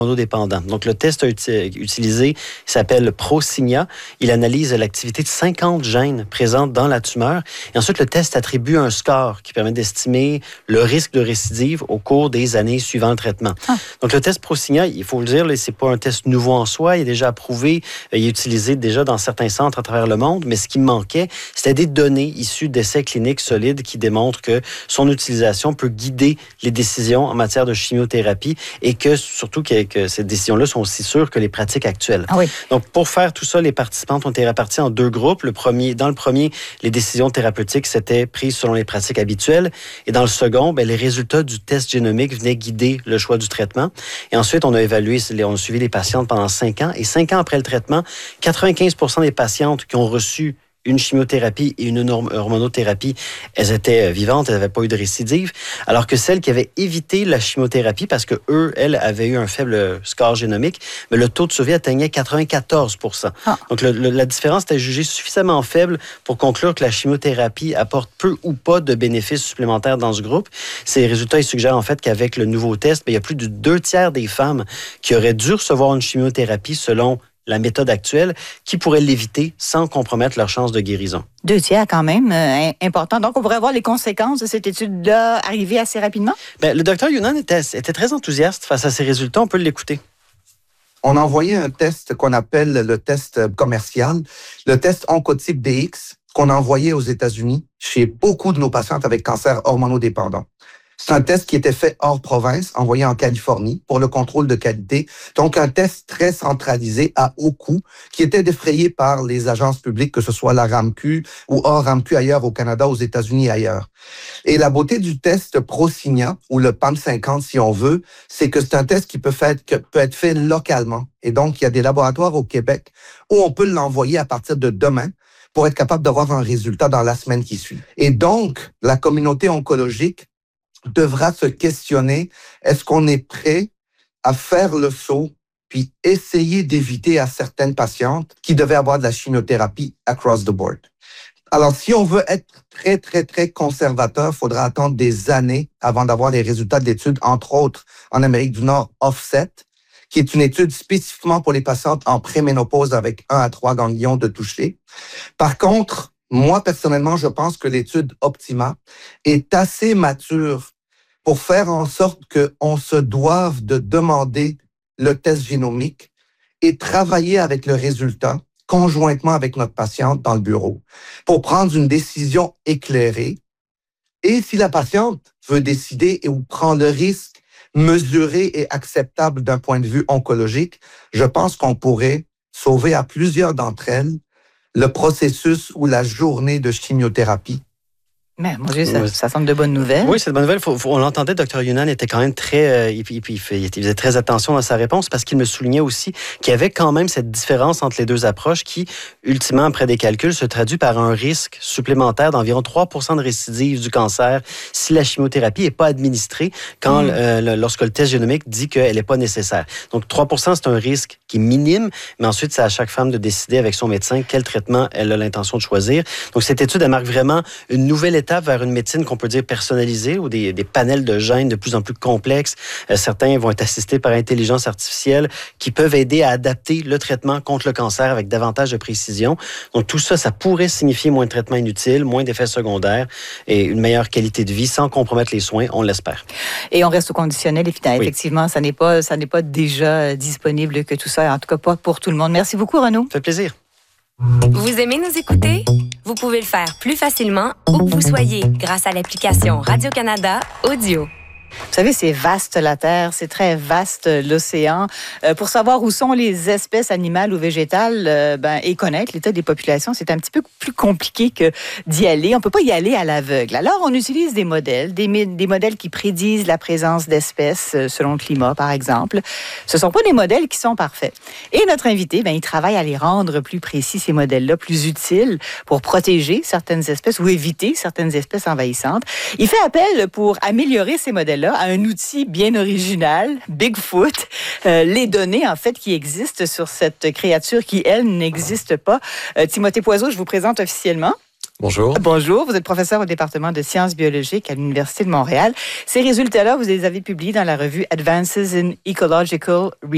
hormonodépendants. Donc, le test utilisé s'appelle Prosigna. Il analyse l'activité de 50 gènes présents dans la tumeur. Et ensuite, le test attribue un score qui permet d'estimer le risque de récidive au cours des années suivant le traitement. Donc, le test Prosigna, il faut le dire, c'est pas un test nouveau en soi. Il est déjà approuvé. Il est utilisé déjà dans certains centres à travers le monde. Mais ce qui manquait, c'était des données issues d'essais cliniques solides qui démontrent que son utilisation peut guider les décisions en matière de chimiothérapie et que, surtout, que ces décisions-là sont aussi sûres que les pratiques actuelles. Ah oui. Donc, pour faire tout ça, les participantes ont été réparties en 2 groupes. Dans le premier, les décisions thérapeutiques s'étaient prises selon les pratiques habituelles. Et dans le second, les résultats du test génomique venaient guider le choix du traitement. Et ensuite, on a suivi les patientes pendant 5 ans. Et 5 ans après le traitement, 95% des patientes qui ont reçu une chimiothérapie et une hormonothérapie, elles étaient vivantes, elles n'avaient pas eu de récidive, alors que celles qui avaient évité la chimiothérapie parce que elles avaient eu un faible score génomique, mais le taux de survie atteignait 94%. Donc, la différence était jugée suffisamment faible pour conclure que la chimiothérapie apporte peu ou pas de bénéfices supplémentaires dans ce groupe. Ces résultats, ils suggèrent en fait qu'avec le nouveau test, il y a plus de 2/3 des femmes qui auraient dû recevoir une chimiothérapie selon la méthode actuelle, qui pourrait l'éviter sans compromettre leur chance de guérison. 2/3 quand même, important. Donc, on pourrait voir les conséquences de cette étude-là arriver assez rapidement? Le docteur Younan était très enthousiaste face à ces résultats. On peut l'écouter. On a envoyé un test qu'on appelle le test commercial, le test Oncotype DX, qu'on a envoyé aux États-Unis chez beaucoup de nos patientes avec cancer hormonodépendant. C'est un test qui était fait hors province, envoyé en Californie pour le contrôle de qualité. Donc, un test très centralisé à haut coût qui était défrayé par les agences publiques, que ce soit la RAMQ ou hors RAMQ ailleurs au Canada, aux États-Unis et ailleurs. Et la beauté du test Prosigna, ou le PAM50 si on veut, c'est que c'est un test qui peut être fait localement. Et donc, il y a des laboratoires au Québec où on peut l'envoyer à partir de demain pour être capable d'avoir un résultat dans la semaine qui suit. Et donc, la communauté oncologique devra se questionner, est-ce qu'on est prêt à faire le saut puis essayer d'éviter à certaines patientes qui devaient avoir de la chimiothérapie across the board. Alors, si on veut être très, très, très conservateur, il faudra attendre des années avant d'avoir les résultats d'études, entre autres en Amérique du Nord, Offset, qui est une étude spécifiquement pour les patientes en préménopause avec 1 à 3 ganglions de toucher. Par contre, moi, personnellement, je pense que l'étude Optima est assez mature pour faire en sorte qu'on se doive de demander le test génomique et travailler avec le résultat conjointement avec notre patiente dans le bureau pour prendre une décision éclairée. Et si la patiente veut décider ou prend le risque mesuré et acceptable d'un point de vue oncologique, je pense qu'on pourrait sauver à plusieurs d'entre elles le processus ou la journée de chimiothérapie. Mais mon Dieu, ça semble de bonnes nouvelles. Oui, c'est de bonnes nouvelles. On l'entendait, Dr Younan était quand même très... il faisait très attention à sa réponse parce qu'il me soulignait aussi qu'il y avait quand même cette différence entre les 2 approches qui, ultimement, après des calculs, se traduit par un risque supplémentaire d'environ 3% de récidive du cancer si la chimiothérapie n'est pas administrée lorsque le test génomique dit qu'elle n'est pas nécessaire. Donc, 3%, c'est un risque qui est minime, mais ensuite, c'est à chaque femme de décider avec son médecin quel traitement elle a l'intention de choisir. Donc, cette étude, elle marque vraiment une nouvelle étape vers une médecine qu'on peut dire personnalisée ou des panels de gènes de plus en plus complexes. Certains vont être assistés par intelligence artificielle qui peuvent aider à adapter le traitement contre le cancer avec davantage de précision. Donc tout ça, ça pourrait signifier moins de traitements inutiles, moins d'effets secondaires et une meilleure qualité de vie sans compromettre les soins, on l'espère. Et on reste au conditionnel, effectivement, ça n'est pas déjà disponible que tout ça, en tout cas pas pour tout le monde. Merci beaucoup, Renaud. Ça fait plaisir. Vous aimez nous écouter? Vous pouvez le faire plus facilement où que vous soyez grâce à l'application Radio-Canada Audio. Vous savez, c'est vaste la Terre, c'est très vaste l'océan. Pour savoir où sont les espèces animales ou végétales et connaître l'état des populations, c'est un petit peu plus compliqué que d'y aller. On ne peut pas y aller à l'aveugle. Alors, on utilise des modèles, des modèles qui prédisent la présence d'espèces selon le climat, par exemple. Ce ne sont pas des modèles qui sont parfaits. Et notre invité, il travaille à les rendre plus précis, ces modèles-là, plus utiles pour protéger certaines espèces ou éviter certaines espèces envahissantes. Il fait appel pour améliorer ces modèles à un outil bien original, Bigfoot, les données en fait qui existent sur cette créature qui, elle, n'existe pas. Timothée Poiseau, je vous présente officiellement. Bonjour. Bonjour, vous êtes professeur au département de sciences biologiques à l'Université de Montréal. Ces résultats-là, vous les avez publiés dans la revue Advances in Ecological Research.